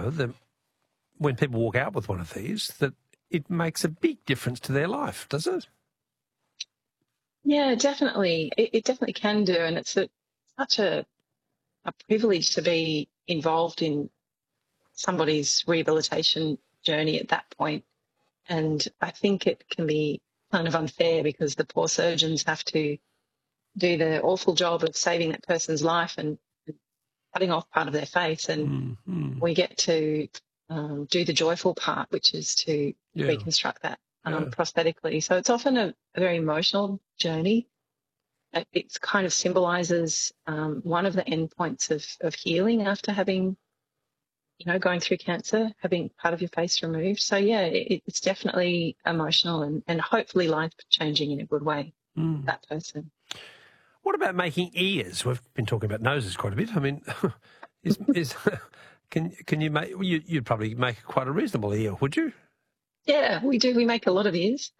when people walk out with one of these, that it makes a big difference to their life, does it? Yeah, definitely. It definitely can do, and it's such a privilege to be involved in somebody's rehabilitation journey at that point. And I think it can be kind of unfair because the poor surgeons have to do the awful job of saving that person's life and cutting off part of their face, and we get to do the joyful part, which is to reconstruct that prosthetically. So it's often a very emotional journey. It kind of symbolises one of the endpoints of healing after having, going through cancer, having part of your face removed. So, yeah, it's definitely emotional and hopefully life-changing in a good way for that person. What about making ears? We've been talking about noses quite a bit. I mean, can you make? You'd probably make quite a reasonable ear, would you? Yeah, we do. We make a lot of ears.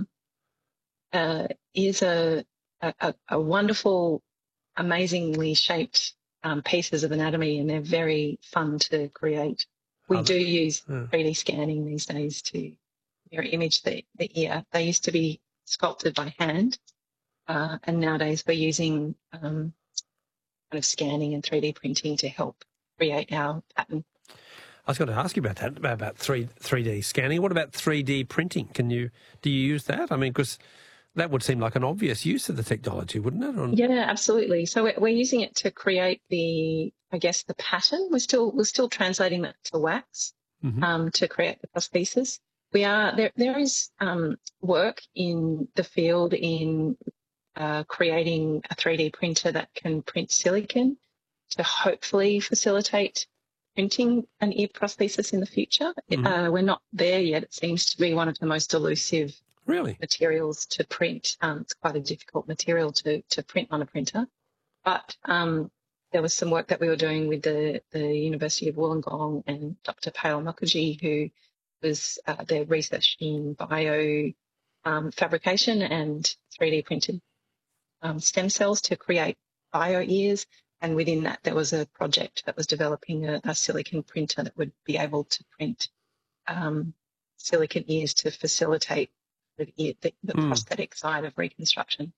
Ears are a wonderful, amazingly shaped pieces of anatomy, and they're very fun to create. We do use 3D scanning these days to mirror image the ear. They used to be sculpted by hand. And nowadays we're using kind of scanning and 3D printing to help create our pattern. I was going to ask you about that, about 3D scanning. What about 3D printing? Do you use that? I mean, because that would seem like an obvious use of the technology, wouldn't it? Yeah, absolutely. So we're using it to create the pattern. We're still translating that to wax to create the prosthesis. There is work in the field in creating a 3D printer that can print silicon to hopefully facilitate printing an ear prosthesis in the future. We're not there yet. It seems to be one of the most elusive materials to print. It's quite a difficult material to print on a printer. But there was some work that we were doing with the University of Wollongong and Dr. Payal Mukherjee, who was their research in bio fabrication and 3D printed stem cells to create bio ears, and within that there was a project that was developing a silicon printer that would be able to print silicon ears to facilitate the prosthetic side of reconstruction.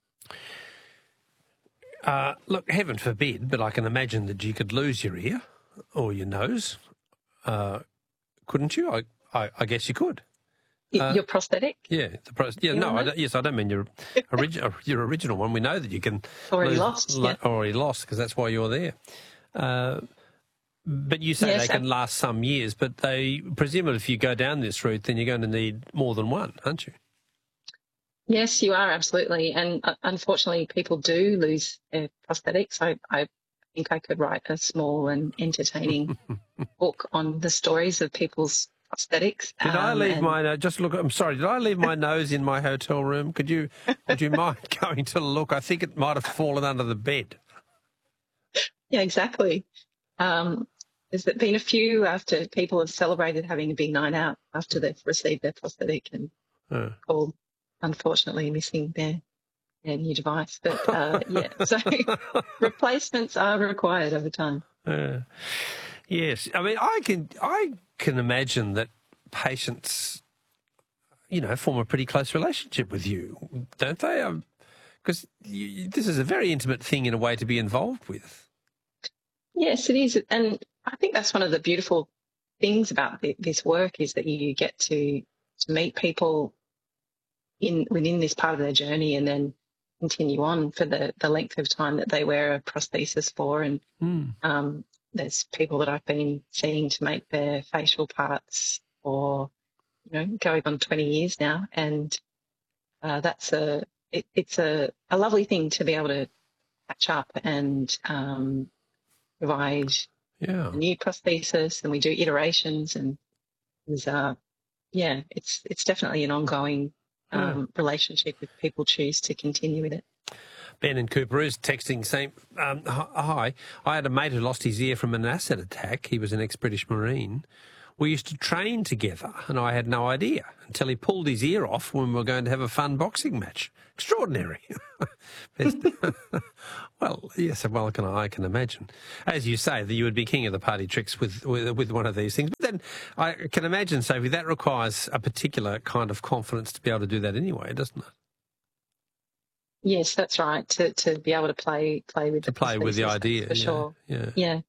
Look, heaven forbid, but I can imagine that you could lose your ear or your nose, couldn't you? I guess you could. Your prosthetic? Yeah, yes, I don't mean your original one. We know that you can already lost because that's why you're there. But you say they can last some years, but they presumably if you go down this route, then you're going to need more than one, aren't you? Yes, you are, absolutely. And unfortunately, people do lose their prosthetics. I think I could write a small and entertaining book on the stories of people's prosthetics. Did I leave my I'm sorry. Did I leave my nose in my hotel room? Would you mind going to look? I think it might have fallen under the bed. Yeah, exactly. There's been a few after people have celebrated having a big night out after they've received their prosthetic and called, unfortunately, missing their new device. But so replacements are required over time. Yes, I mean I can imagine that patients, form a pretty close relationship with you, don't they? Because this is a very intimate thing in a way to be involved with. Yes, it is, and I think that's one of the beautiful things about this work is that you get to meet people within this part of their journey and then continue on for the length of time that they wear a prosthesis for. And there's people that I've been seeing to make their facial parts for, going on 20 years now. And it's a lovely thing to be able to catch up and provide a new prosthesis, and we do iterations, and it's definitely an ongoing relationship if people choose to continue with it. Ben in Cooper is texting saying, hi, I had a mate who lost his ear from an acid attack. He was an ex-British Marine. We used to train together, and I had no idea until he pulled his ear off when we were going to have a fun boxing match. Extraordinary. Well, yes, I can imagine. As you say, that you would be king of the party tricks with one of these things. then I can imagine, Sophie, that requires a particular kind of confidence to be able to do that anyway, doesn't it? Yes, that's right. To be able to play with the idea, for sure. Yeah.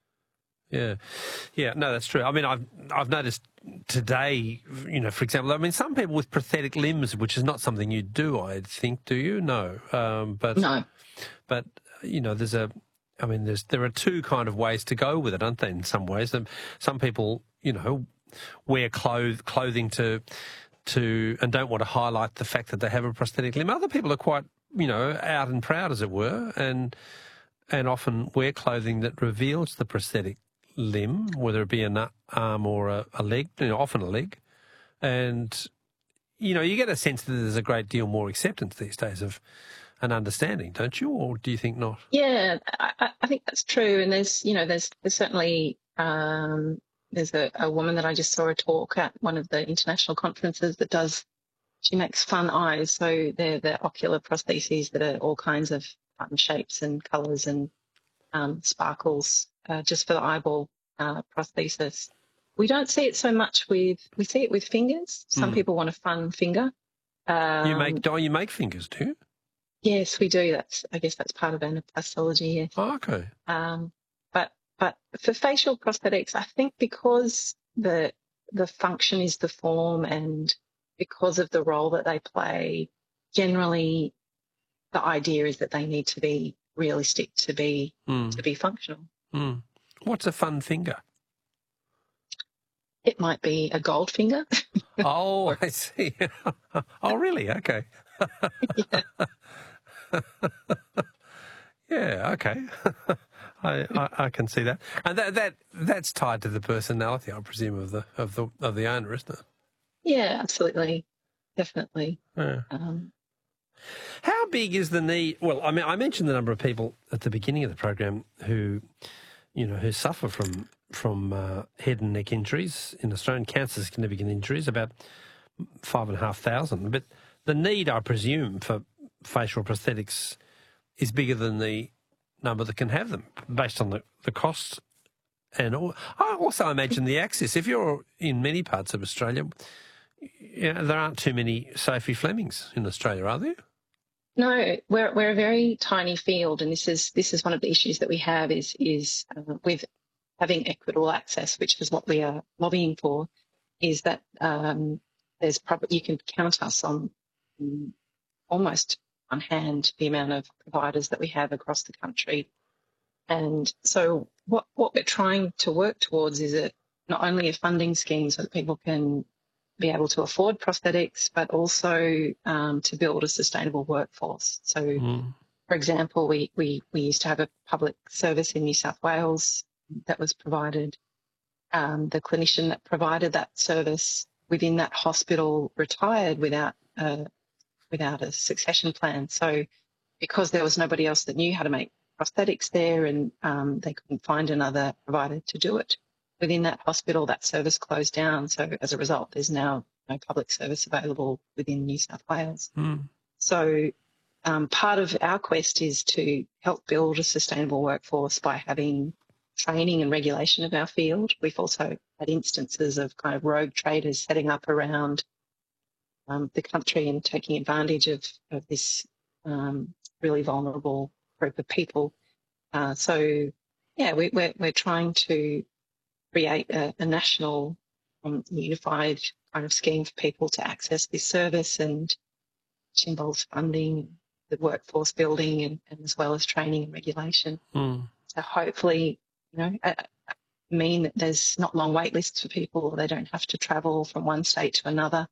No, that's true. I mean, I've noticed today, for example, I mean, some people with prosthetic limbs, which is not something you do, I think, do you? No, but no. But there are two kind of ways to go with it, aren't there? In some ways, some people, wear clothing to and don't want to highlight the fact that they have a prosthetic limb. Other people are quite, out and proud, as it were, and often wear clothing that reveals the prosthetic limb, whether it be an arm or a leg, often a leg. And, you get a sense that there's a great deal more acceptance these days of an understanding, don't you? Or do you think not? Yeah, I think that's true. And there's certainly, there's a woman that I just saw a talk at one of the international conferences she makes fun eyes. So they're ocular prostheses that are all kinds of fun shapes and colours and sparkles just for the eyeball prosthesis. We don't see it so much we see it with fingers. Some people want a fun finger. You make fingers too? Yes, we do. I guess that's part of anaplastology. Yes. Oh, okay. But for facial prosthetics, I think because the function is the form and because of the role that they play, generally the idea is that they need to be realistic to be functional. Mm. What's a fun finger? It might be a gold finger. Oh, I see. Oh, really? Okay. Yeah, okay. I can see that, and that's tied to the personality, I presume, of the owner, isn't it? Yeah, absolutely, definitely. Yeah. How big is the need? Well, I mean, I mentioned the number of people at the beginning of the program who suffer from head and neck injuries in Australia, cancer significant injuries, about 5,500. But the need, I presume, for facial prosthetics is bigger than the number that can have them, based on the costs. And I also imagine the access. If you're in many parts of Australia, there aren't too many Sophie Flemings in Australia, are there? No, we're a very tiny field, and this is one of the issues that we have is with having equitable access, which is what we are lobbying for. Is that you can count us on almost on hand the amount of providers that we have across the country. And so what we're trying to work towards is not only a funding scheme so that people can be able to afford prosthetics, but also to build a sustainable workforce. So, for example, we used to have a public service in New South Wales that was provided. The clinician that provided that service within that hospital retired without a succession plan. So because there was nobody else that knew how to make prosthetics there and they couldn't find another provider to do it within that hospital, that service closed down. So as a result, there's now no public service available within New South Wales. So part of our quest is to help build a sustainable workforce by having training and regulation of our field. We've also had instances of kind of rogue traders setting up around the country and taking advantage of this really vulnerable group of people. So, yeah, we're trying to create a national unified kind of scheme for people to access this service, and which involves funding, the workforce building, and as well as training and regulation. So hopefully, mean that there's not long wait lists for people, or they don't have to travel from one state to another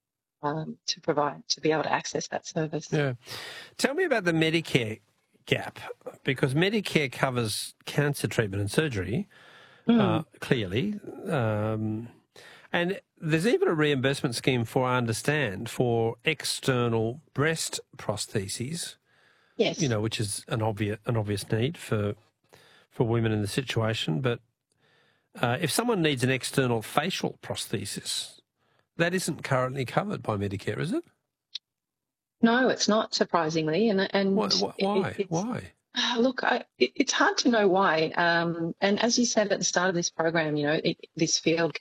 to be able to access that service. Yeah. Tell me about the Medicare gap, because Medicare covers cancer treatment and surgery, clearly. And there's even a reimbursement scheme I understand, for external breast prostheses. Yes. Which is an obvious need for women in the situation. But if someone needs an external facial prosthesis, that isn't currently covered by Medicare, is it? No, it's not, surprisingly. And why? Look, it's hard to know why. And as you said at the start of this program, this field